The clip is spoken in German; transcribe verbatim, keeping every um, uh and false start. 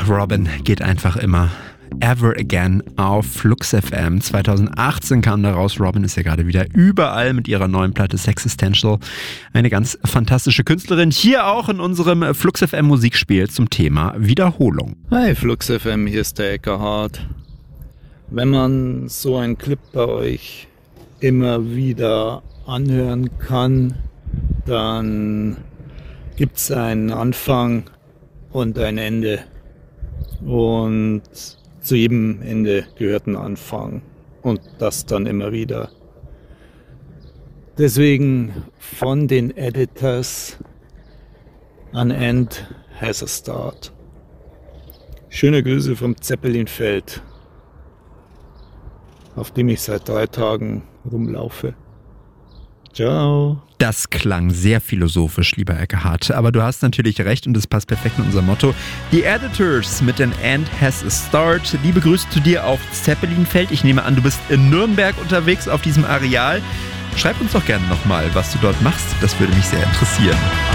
Robin geht einfach immer. Ever Again auf Flux F M. zwanzig achtzehn kam da raus. Robin ist ja gerade wieder überall mit ihrer neuen Platte Sexistential. Eine ganz fantastische Künstlerin. Hier auch in unserem Flux F M Musikspiel zum Thema Wiederholung. Hi Flux F M, hier ist der Eckhard. Wenn man so einen Clip bei euch immer wieder anhören kann, dann gibt es einen Anfang und ein Ende. Und zu jedem Ende gehört ein Anfang und das dann immer wieder. Deswegen von den Editors, an End has a start. Schöne Grüße vom Zeppelinfeld, auf dem ich seit drei Tagen rumlaufe. Ciao. Das klang sehr philosophisch, lieber Eckhard. Aber du hast natürlich recht und das passt perfekt in unser Motto. Die Editors mit den End has a start. Liebe Grüße zu dir auf Zeppelinfeld. Ich nehme an, du bist in Nürnberg unterwegs auf diesem Areal. Schreib uns doch gerne nochmal, was du dort machst. Das würde mich sehr interessieren.